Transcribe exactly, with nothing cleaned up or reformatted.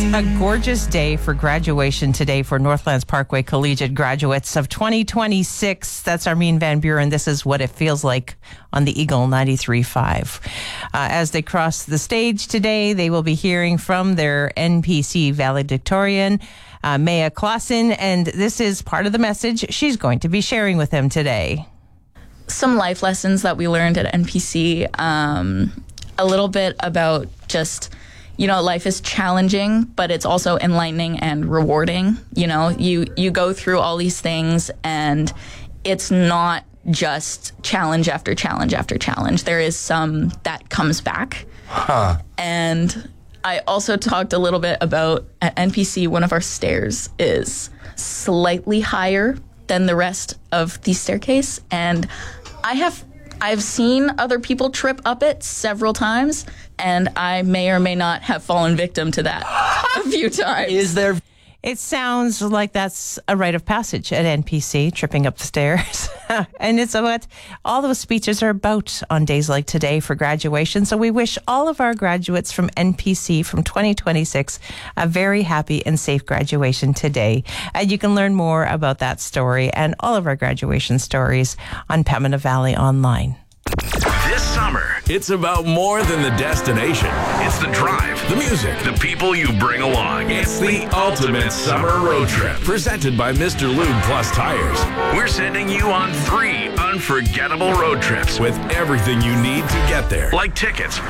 A gorgeous day for graduation today for Northlands Parkway Collegiate graduates of twenty twenty-six. That's Armin Van Buren. This is what it feels like on the Eagle ninety-three point five. Uh, as they cross the stage today, they will be hearing from their N P C valedictorian, uh, Maya Clausen, and this is part of the message she's going to be sharing with them today. Some life lessons that we learned at N P C, um, a little bit about just... You know, life is challenging, but it's also enlightening and rewarding. You know, you, you go through all these things and it's not just challenge after challenge after challenge. There is some that comes back. Huh. And I also talked a little bit about at N P C, one of our stairs is slightly higher than the rest of the staircase. And I have I've seen other people trip up it several times, and I may or may not have fallen victim to that a few times. Is there... It sounds like that's a rite of passage at N P C, tripping up the stairs. And it's what all those speeches are about on days like today for graduation. So we wish all of our graduates from N P C from twenty twenty-six a very happy and safe graduation today. And you can learn more about that story and all of our graduation stories on Pembina Valley Online. This summer, it's about more than the destination. It's the drive, the music, the people you bring along. It's the ultimate summer road trip. Presented by Mister Lube Plus Tires. We're sending you on three unforgettable road trips with everything you need to get there. Like tickets,